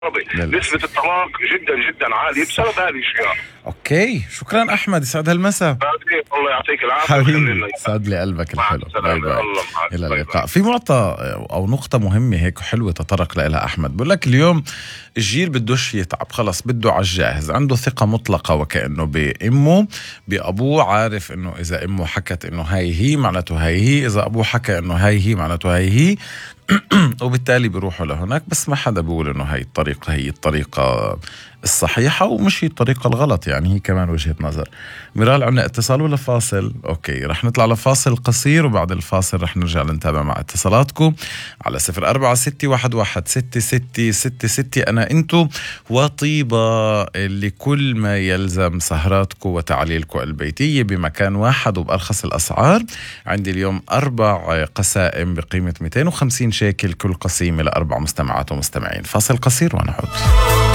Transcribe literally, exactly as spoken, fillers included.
نسبة الطلاق جدا جدا عالية بسبب هذه الأشياء. اوكي، شكرا احمد، يسعد هالمساء. الله يعطيك العافية حبيبي، يسعد لي قلبك الحلو. باي باي، الى اللقاء. في معطى او نقطة مهمة هيك حلوة تطرق لها احمد، بقول لك اليوم الجيل بدوش يتعب، خلص بده على الجاهز، عنده ثقة مطلقة وكأنه بأمه بأبوه، عارف انه اذا امه حكت انه هاي هي معناته هاي هي، اذا ابوه حكى انه هاي هي معناته هاي هي وبالتالي بيروحوا لهناك. بس ما حدا بيقول انه هاي الطريقة هي الطريقة الصحيحة ومش هي الطريقة الغلط، يعني هي كمان وجهة نظر. ميرال، عنا اتصال ولا فاصل؟ اوكي، رح نطلع لفاصل قصير وبعد الفاصل رح نرجع نتابع مع اتصالاتكم على صفر أربعة ستة واحد واحد ستة ستة ستة ستة. أنا أنتو وطيبة لكل ما يلزم سهراتكم وتعليلكم البيتية بمكان واحد وبأرخص الأسعار. عندي اليوم أربع قسائم بقيمة مئتين وخمسين شيكل كل قسيمة لأربع مستمعات ومستمعين. فاصل قصير ونعود.